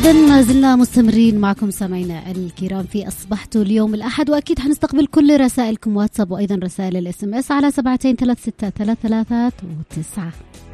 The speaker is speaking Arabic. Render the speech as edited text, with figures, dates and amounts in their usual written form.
إذا ما زلنا مستمرين معكم سامعينا الكرام في أصبحتوا اليوم الأحد، وأكيد حنستقبل كل رسائلكم واتساب وأيضا رسائل الاس ام اس على 723633 9.